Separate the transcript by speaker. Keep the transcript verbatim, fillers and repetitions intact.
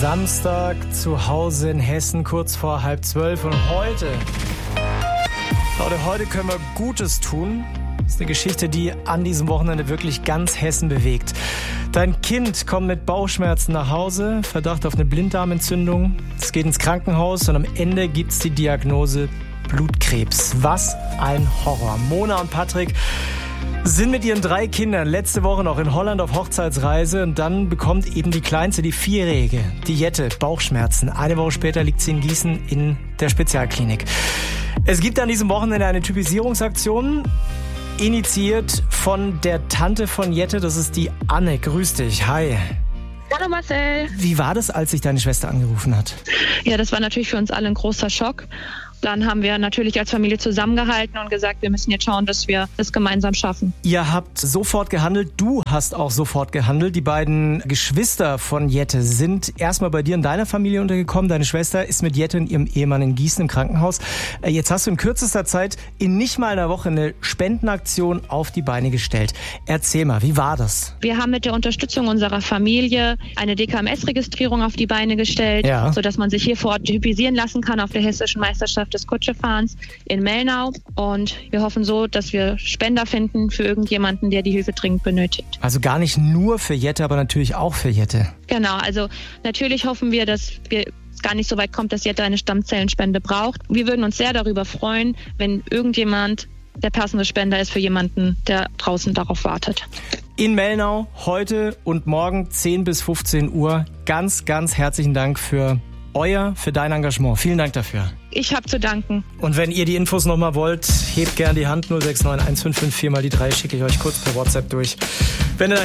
Speaker 1: Samstag zu Hause in Hessen, kurz vor halb zwölf. Und heute, Leute, heute können wir Gutes tun. Das ist eine Geschichte, die an diesem Wochenende wirklich ganz Hessen bewegt. Dein Kind kommt mit Bauchschmerzen nach Hause, Verdacht auf eine Blinddarmentzündung. Es geht ins Krankenhaus und am Ende gibt es die Diagnose Blutkrebs. Was ein Horror. Mona und Patrick sind mit ihren drei Kindern letzte Woche noch in Holland auf Hochzeitsreise und dann bekommt eben die Kleinste, die Vierjährige, die Jette, Bauchschmerzen. Eine Woche später liegt sie in Gießen in der Spezialklinik. Es gibt an diesem Wochenende eine Typisierungsaktion, initiiert von der Tante von Jette, das ist die Anne. Grüß dich, hi.
Speaker 2: Hallo Marcel.
Speaker 1: Wie war das, als sich deine Schwester angerufen hat?
Speaker 2: Ja, das war natürlich für uns alle ein großer Schock. Dann haben wir natürlich als Familie zusammengehalten und gesagt, wir müssen jetzt schauen, dass wir das gemeinsam schaffen.
Speaker 1: Ihr habt sofort gehandelt, du hast auch sofort gehandelt. Die beiden Geschwister von Jette sind erstmal bei dir in deiner Familie untergekommen. Deine Schwester ist mit Jette und ihrem Ehemann in Gießen im Krankenhaus. Jetzt hast du in kürzester Zeit in nicht mal einer Woche eine Spendenaktion auf die Beine gestellt. Erzähl mal, wie war das?
Speaker 2: Wir haben mit der Unterstützung unserer Familie eine D K M S-Registrierung auf die Beine gestellt,
Speaker 1: ja,
Speaker 2: sodass man sich hier vor Ort typisieren lassen kann auf der hessischen Meisterschaft des Kutschefahrens in Melnau. Und wir hoffen so, dass wir Spender finden für irgendjemanden, der die Hilfe dringend benötigt.
Speaker 1: Also gar nicht nur für Jette, aber natürlich auch für Jette.
Speaker 2: Genau, also natürlich hoffen wir, dass wir gar nicht so weit kommt, dass Jette eine Stammzellenspende braucht. Wir würden uns sehr darüber freuen, wenn irgendjemand der passende Spender ist für jemanden, der draußen darauf wartet.
Speaker 1: In Melnau heute und morgen zehn bis fünfzehn Uhr. Ganz, ganz herzlichen Dank für euer, für dein Engagement. Vielen Dank dafür.
Speaker 2: Ich habe zu danken.
Speaker 1: Und wenn ihr die Infos nochmal wollt, hebt gern die Hand null sechs neun eins fünf fünf vier mal die drei, schicke ich euch kurz per WhatsApp durch. Wenn ihr